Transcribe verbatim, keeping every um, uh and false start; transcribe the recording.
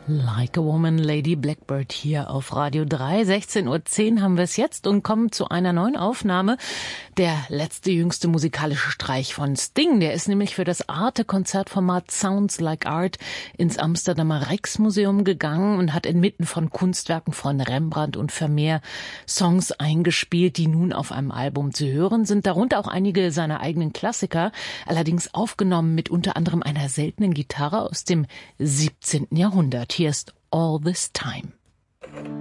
Like a Woman, Lady Blackbird hier auf Radio drei. sechzehn Uhr zehn haben wir es jetzt und kommen zu einer neuen Aufnahme. Der letzte, jüngste musikalische Streich von Sting. Der ist nämlich für das Arte-Konzertformat Sounds Like Art ins Amsterdamer Rijksmuseum gegangen und hat inmitten von Kunstwerken von Rembrandt und Vermeer Songs eingespielt, die nun auf einem Album zu hören sind. Darunter auch einige seiner eigenen Klassiker, allerdings aufgenommen mit unter anderem einer seltenen Gitarre aus dem siebzehnten Jahrhundert. Hier ist All This Time.